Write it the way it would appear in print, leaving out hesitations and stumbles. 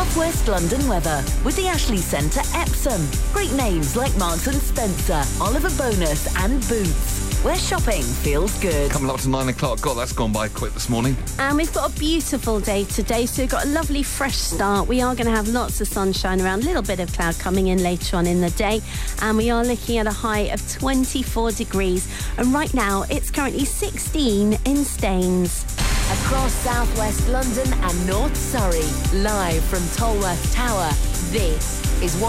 Southwest London weather with the Ashley Centre Epsom. Great names like Marks and Spencer, Oliver Bonus and Boots, where shopping feels good. Coming up to 9 o'clock. God, that's gone by quick this morning. And we've got a beautiful day today, so we've got a lovely fresh start. We are going to have lots of sunshine around, a little bit of cloud coming in later on in the day. And we are looking at a high of 24 degrees. And right now, it's currently 16 in Staines. Across southwest London and North Surrey, live from Tolworth Tower, this is